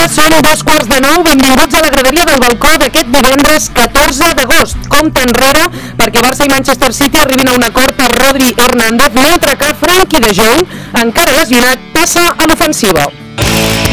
Són 2:15. Benvinguts a la graderia del balcó d'aquest divendres 14 d'agost. Compte enrere perquè Barça i Manchester City arribin a un acord per Rodri Hernández, mentre que Frenkie de Jong, encara lesionat, passa a l'ofensiva.